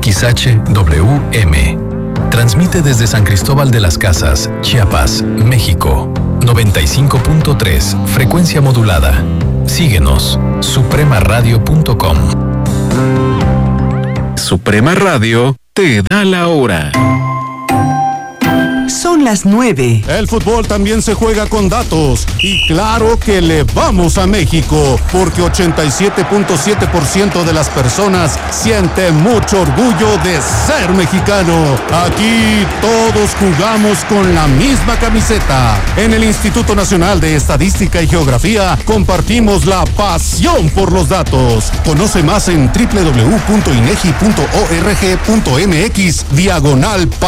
XHWM. Transmite desde San Cristóbal de las Casas, Chiapas, México. 95.3, frecuencia modulada. Síguenos, supremaradio.com. Suprema Radio te da la hora. Son las 9. El fútbol también se juega con datos. Y claro que le vamos a México, porque 87.7% de las personas siente mucho orgullo de ser mexicano. Aquí todos jugamos con la misma camiseta. En el Instituto Nacional de Estadística y Geografía compartimos la pasión por los datos. Conoce más en www.inegi.org.mx/.